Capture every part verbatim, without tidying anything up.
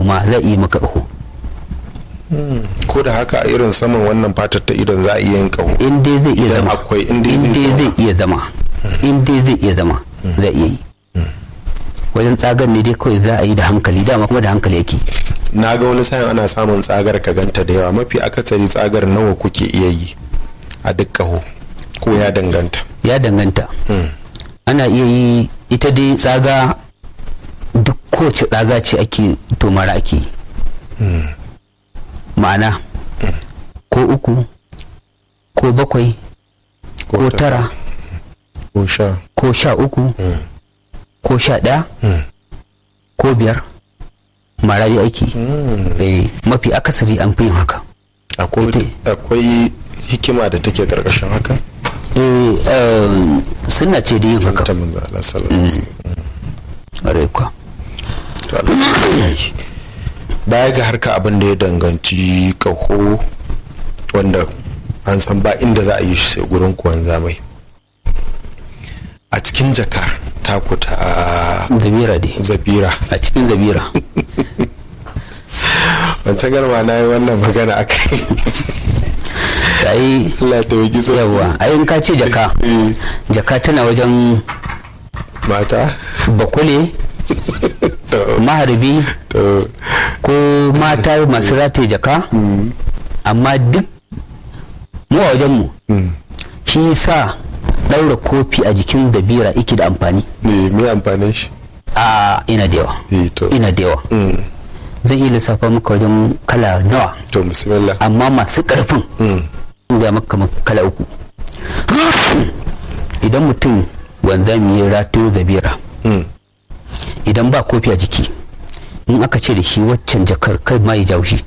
ma za a iya maka ƙaho. ko da haka irin saman wannan fatar ta idon za a iya yin ƙaho in dai zai iya zama akwai in in dai dai zai iya zama in dai zai iya zama zai iya yi. wajen tsagar ne dai kawai za a yi da hankali, dama kuma da hankali yake. na ga wani sayan ana samun tsagar ka ganta da yawa, mafi akasari tsagar nawa kuke iya yi a duk ƙaho ko ya danganta? ya danganta. ana iya yi ita dai tsaga duk kowace tsaga ce ake tomara ake yi. ma'ana ko uku ko bakwai ko tara ko sha ko sha uku ko sha ɗaya ko biyar mara yi aiki. eh mafi akasari an fi yin haka. akwai hikima da take karkashin haka? eh suna ce da yin haka. ta manzo Allah sallallahu alaihi wasallam. kwa baya ga harka abin da ya danganci kaho wanda an san ba inda za a yi shi sai gurin kuwan zamai, a cikin jaka taku ta zabira dai zabira a cikin zabira wancan garma na yi wannan magana a kai ai Allah ta wuki so yawa ai in ka ce jaka jaka tana wajen mata bakule maharbi ko mata masu rataye jaka. amma duk mu a wajenmu shi sa ɗaura kofi a jikin dabira iki da amfani. me amfanin shi? a ina da yawa ina da yawa zan iya lissafa maka wajen kala nawa. to bismillah. amma masu ƙarfin ga maka kala uku. idan mutum wanzami ya ratayo dabira idan ba kofi a jiki in aka ce da shi waccan jakar kai ma ya jawo shi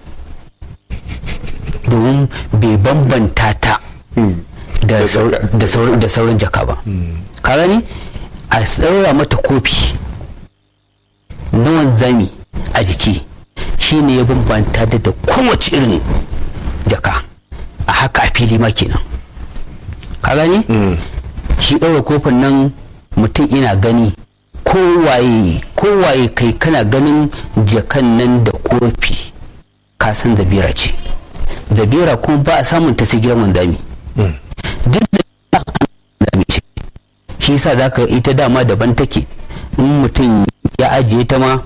domin bai bambanta ta da sauran jaka ba. ka gani a tsaura mata kofi na wanzami a jiki shine ya bambanta da da kowace irin jaka a haka a fili ma kenan. ka gani shi ɗaura kofin nan mutum ina gani kowaye kowaye kai kana ganin jakan nan da kofi ka san zabira ce. zabira kuma ba a samun ta sai gidan wanzami. duk da wanzami ce shi yasa zaka ita dama daban take. in mutum ya ajiye ta ma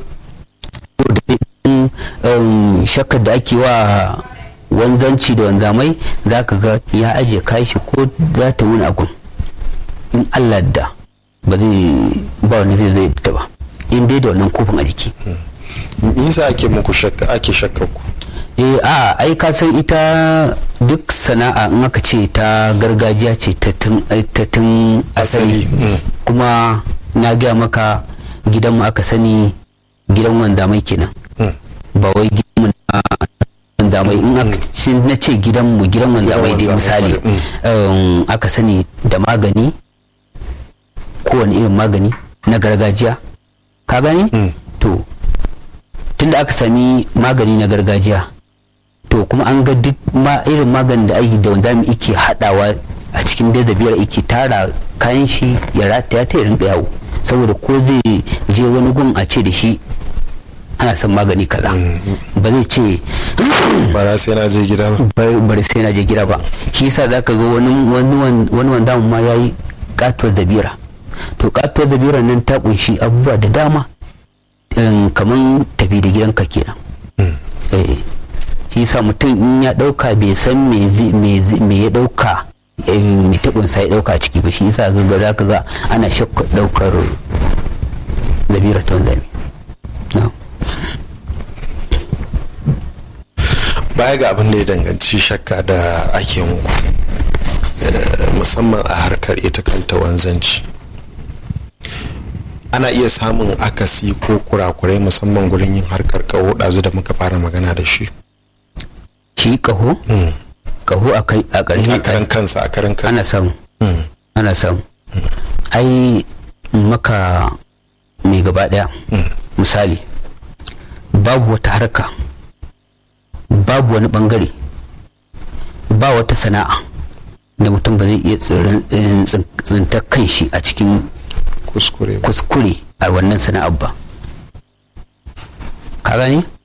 shakkar da ake wa wanzanci da wanzamai zaka ga ya ajiye kashi ko za ta wuni a gun in Allah da ba zai ba wani zai zai fita ba in dai da wannan kofin a jiki. nisa ake muku shakka ake shakka ku? eh a ai ka san ita duk sana'a in aka ce ta gargajiya ce ta tun asali kuma na gaya maka gidanmu aka sani gidan wanzamai kenan ba wai gidanmu na wanzamai in aka na ce gidanmu gidan wanzamai dai misali aka sani da magani kowane irin magani na gargajiya ka gani to tunda aka sami magani na gargajiya to kuma an ga duk ma irin maganin da aiki da wanzami ike hadawa a cikin da biyar ike tara kayan shi ya rataya ta rinka yawo saboda ko zai je wani gun a ce da shi ana son magani kaza ba zai ce bara sai na je gida ba bari sai na je gida ba. shi yasa zaka ga wani wani wani wanda ma yayi katuwar zabira to katuwar zabira nan ta kunshi abubuwa da dama kaman tafi da gidanka kenan. eh shi yasa mutum in ya dauka bai san me ya dauka mai tabinsa ya dauka ciki ba. shi yasa ga za ka ga ana shakka daukar zabira ta wanzami. baya ga abin da ya danganci shakka da ake muku musamman a harkar ita kanta wanzanci, ana iya samun akasi ko kurakurai musamman gurin yin harkar kaho ɗazu da muka fara magana da shi. shi kaho? kaho a ƙarshen a karan kansa a karan kansa ana samu ana samu ai maka mai gaba daya misali babu wata harka babu wani bangare ba wata sana'a da mutum ba zai iya tsinta kan shi a cikin kuskure a wannan sana'ar ba. ka gani